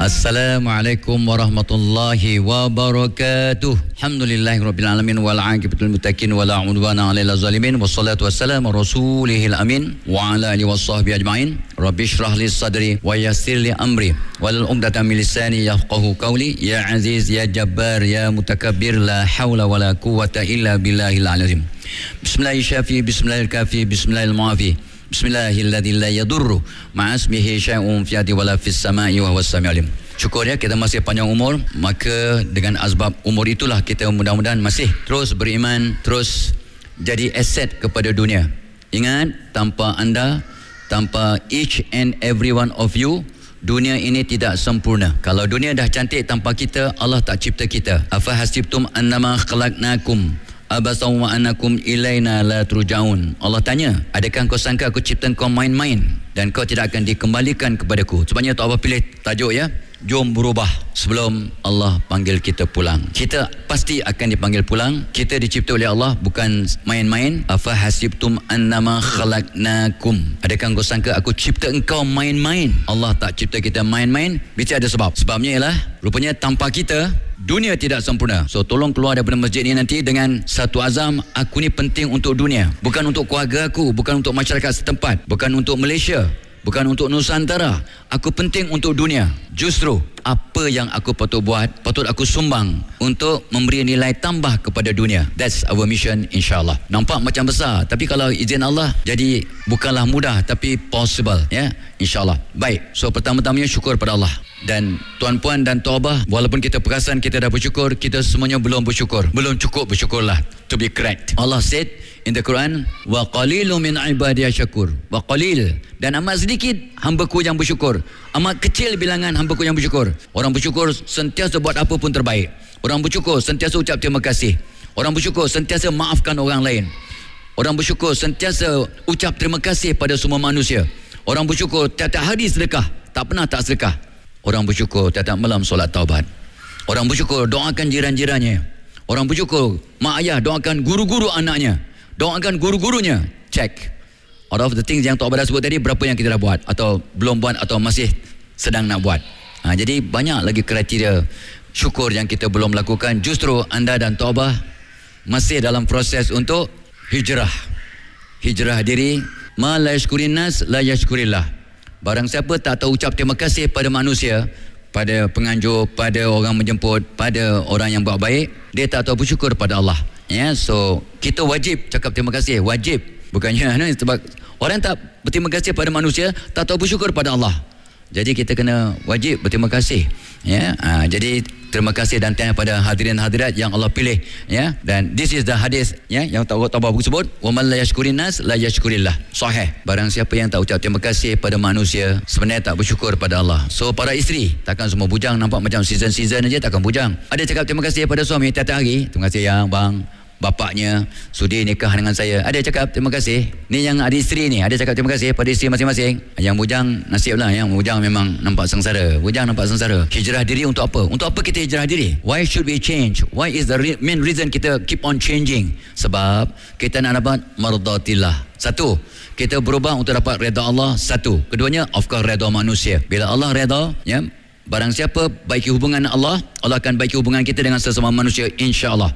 Assalamualaikum warahmatullahi wabarakatuh. Alhamdulillahirabbil alamin wal aqibatul muttaqin wala udwana 'alal zalimin wassalatu wassalamu rasulihil amin wa ala alihi washabbihi ajmain. Rabbi shrah li sadri wa yassir li amri wal 'uqdatam min lisani yafqahu qawli. Ya aziz ya jabbar ya mutakabbir la haula wala quwwata illa billahil azim. Bismillahirrahmanirrahim. Bismillahirkafi bismillahirmuafi. Bismillahilladzi la yadurru ma'asmihi syai'un fi ardi wala fis sama'i wa huwas samiul alim. Syukur ya kita masih panjang umur, maka dengan asbab umur itulah kita mudah-mudahan masih terus beriman, terus jadi aset kepada dunia. Ingat, tanpa anda, tanpa each and every one of you, dunia ini tidak sempurna. Kalau dunia dah cantik tanpa kita, Allah tak cipta kita. Afa hasibtum annama khalaqnakum abasaw wa annakum ilaina la turja'un. Allah tanya, adakah kau sangka aku cipta kau main-main dan kau tidak akan dikembalikan kepadaku? Sebabnya tak apa pilih tajuk ya, jom berubah sebelum Allah panggil kita pulang. Kita pasti akan dipanggil pulang. Kita dicipta oleh Allah, bukan main-main. Afa hasibtum annama khalaqnakum, adakah kau sangka aku cipta engkau main-main? Allah tak cipta kita main-main. Mesti ada sebab. Sebabnya ialah rupanya tanpa kita dunia tidak sempurna. So tolong keluar daripada masjid ni nanti dengan satu azam, aku ni penting untuk dunia, bukan untuk keluarga aku, bukan untuk masyarakat setempat, bukan untuk Malaysia, bukan untuk Nusantara. Aku penting untuk dunia. Justru apa yang aku patut buat, patut aku sumbang untuk memberi nilai tambah kepada dunia. That's our mission, insyaAllah. Nampak macam besar, tapi kalau izin Allah jadi bukanlah mudah, tapi possible ya, insyaAllah. Baik, so pertama-tamanya syukur pada Allah. Dan tuan-puan dan tuabah, walaupun kita perasan kita dah bersyukur, kita semuanya belum bersyukur. Belum cukup bersyukurlah, to be correct. Allah said in the Quran, wa qalilun min ibadiy syakur. Wa qalil, dan amat sedikit hamba-Ku yang bersyukur. Amat kecil bilangan hamba-Ku yang bersyukur. Orang bersyukur sentiasa buat apa pun terbaik. Orang bersyukur sentiasa ucap terima kasih. Orang bersyukur sentiasa maafkan orang lain. Orang bersyukur sentiasa ucap terima kasih pada semua manusia. Orang bersyukur tiap-tiap hari sedekah, tak pernah tak sedekah. Orang bersyukur tiap-tiap malam solat taubat. Orang bersyukur doakan jiran-jirannya. Orang bersyukur mak ayah doakan guru-guru anaknya, doakan guru-gurunya. Check. Out of the things yang Tok Abah dah sebut tadi, berapa yang kita dah buat atau belum buat atau masih sedang nak buat. Jadi banyak lagi kriteria syukur yang kita belum lakukan. Justru anda dan Tok Abah masih dalam proses untuk hijrah. Hijrah diri. Ma la yashkurin nas la yashkurillah. Barang siapa tak tahu ucap terima kasih pada manusia, pada penganjur, pada orang menjemput, pada orang yang buat baik, dia tak tahu bersyukur pada Allah. Ya, so kita wajib cakap terima kasih, wajib. Bukannya sebab orang tak berterima kasih pada manusia, tak tahu bersyukur pada Allah. Jadi kita kena wajib berterima kasih. Ya, jadi terima kasih dan tanya pada hadirin hadirat yang Allah pilih. Ya, dan this is the hadis ya yang Tok Abah sebut, wa man la yashkurin nas la yashkurillah. Sahih. Barang siapa yang tak ucap terima kasih pada manusia, sebenarnya tak bersyukur pada Allah. So para isteri, takkan semua bujang nampak macam season-season aja, takkan bujang. Ada cakap terima kasih pada suami tiap-tiap hari. Terima kasih ya bang, bapaknya sudi nikah dengan saya. Ada cakap terima kasih. Ni yang ada isteri ni, ada cakap terima kasih pada isteri masing-masing. Yang bujang nasiblah, yang bujang memang nampak sengsara. Bujang nampak sengsara. Hijrah diri untuk apa? Untuk apa kita hijrah diri? Why should we change? Why is the main reason kita keep on changing? Sebab kita nak dapat mardatillah. Satu, kita berubah untuk dapat redha Allah. Satu. Keduanya, of course, redha manusia. Bila Allah redha, ya, barang siapa baiki hubungan Allah, Allah akan baiki hubungan kita dengan sesama manusia, insya-Allah.